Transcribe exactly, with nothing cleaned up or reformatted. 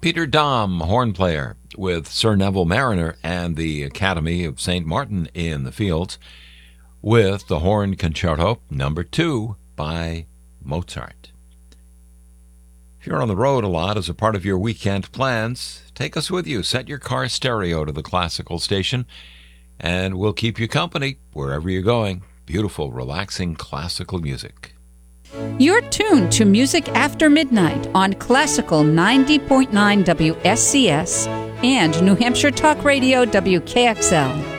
Peter Dom, horn player, with Sir Neville Mariner and the Academy of Saint Martin in the Fields, with the Horn Concerto number two by Mozart. If you're on the road a lot as a part of your weekend plans, take us with you. Set your car stereo to the classical station, and we'll keep you company wherever you're going. Beautiful, relaxing classical music. You're tuned to Music After Midnight on Classical ninety point nine W S C S and New Hampshire Talk Radio W K X L.